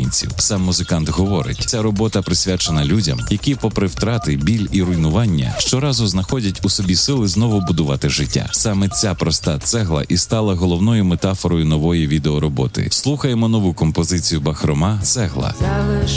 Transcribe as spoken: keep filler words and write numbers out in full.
українців. Сам музикант говорить, ця робота присвячена людям, які попри втрати, біль і руйнування щоразу знаходять у собі сили знову будувати життя. Саме ця проста цегла і стала головною метафорою нової відеороботи. Слухаємо нову композицію Бахрома «Цегла». Залиш